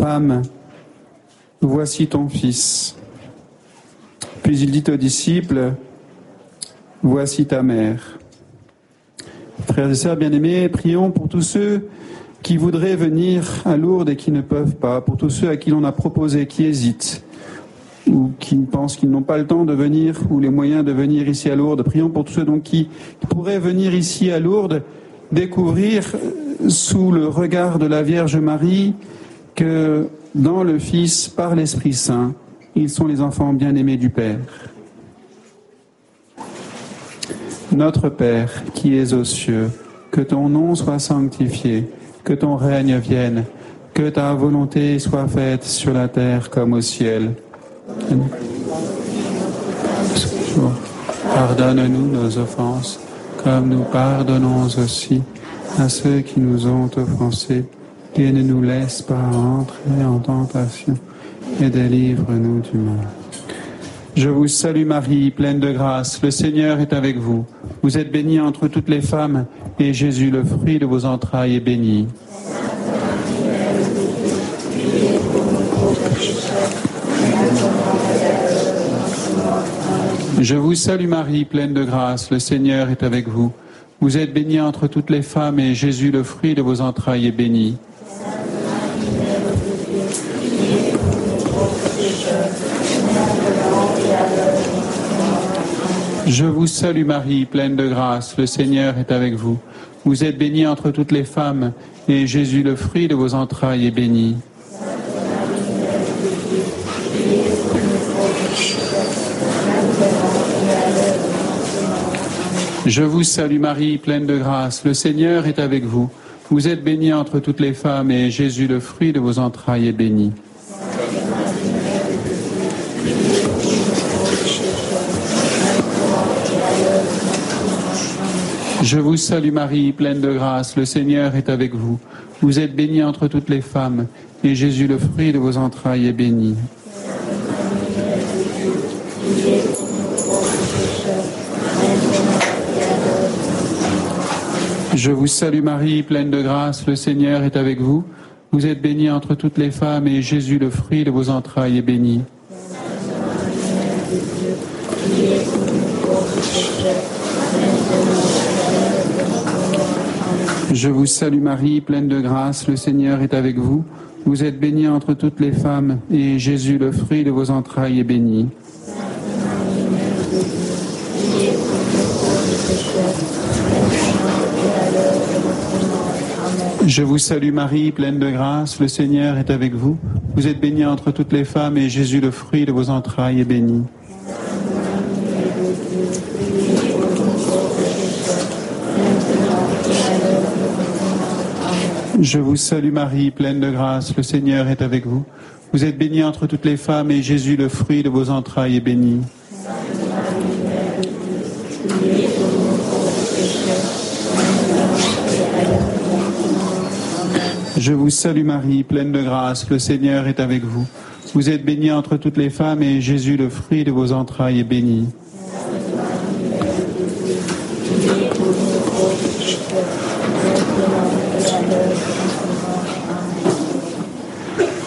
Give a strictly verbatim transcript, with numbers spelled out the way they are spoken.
Femme, voici ton fils. Puis il dit aux disciples, voici ta mère. Frères et sœurs bien-aimés, prions pour tous ceux qui voudraient venir à Lourdes et qui ne peuvent pas, pour tous ceux à qui l'on a proposé, qui hésitent, ou qui pensent qu'ils n'ont pas le temps de venir, ou les moyens de venir ici à Lourdes. Prions pour tous ceux donc qui pourraient venir ici à Lourdes, découvrir sous le regard de la Vierge Marie que dans le Fils, par l'Esprit Saint, ils sont les enfants bien-aimés du Père. Notre Père, qui es aux cieux, que ton nom soit sanctifié, que ton règne vienne, que ta volonté soit faite sur la terre comme au ciel. Pardonne-nous nos offenses, comme nous pardonnons aussi à ceux qui nous ont offensés, et ne nous laisse pas entrer en tentation, et délivre-nous du mal. Je vous salue Marie, pleine de grâce, le Seigneur est avec vous. Vous êtes bénie entre toutes les femmes, et Jésus, le fruit de vos entrailles, est béni. Je vous salue Marie, pleine de grâce, le Seigneur est avec vous. Vous êtes bénie entre toutes les femmes, et Jésus, le fruit de vos entrailles, est béni. Je vous salue Marie, pleine de grâce, le Seigneur est avec vous. Vous êtes bénie entre toutes les femmes, et Jésus, le fruit de vos entrailles, est béni. Je vous salue Marie, pleine de grâce, le Seigneur est avec vous. Vous êtes bénie entre toutes les femmes, et Jésus, le fruit de vos entrailles, est béni. Je vous salue Marie, pleine de grâce, le Seigneur est avec vous. Vous êtes bénie entre toutes les femmes, et Jésus, le fruit de vos entrailles, est béni. Je vous salue Marie, pleine de grâce, le Seigneur est avec vous. Vous êtes bénie entre toutes les femmes, et Jésus, le fruit de vos entrailles, est béni. Je vous salue Marie, pleine de grâce, le Seigneur est avec vous. Vous êtes bénie entre toutes les femmes, et Jésus, le fruit de vos entrailles, est béni. Je vous salue Marie, pleine de grâce, le Seigneur est avec vous. Vous êtes bénie entre toutes les femmes, et Jésus, le fruit de vos entrailles, est béni. Je vous salue Marie, pleine de grâce, le Seigneur est avec vous. Vous êtes bénie entre toutes les femmes, et Jésus, le fruit de vos entrailles, est béni. Je vous salue Marie, pleine de grâce, le Seigneur est avec vous. Vous êtes bénie entre toutes les femmes, et Jésus, le fruit de vos entrailles, est béni.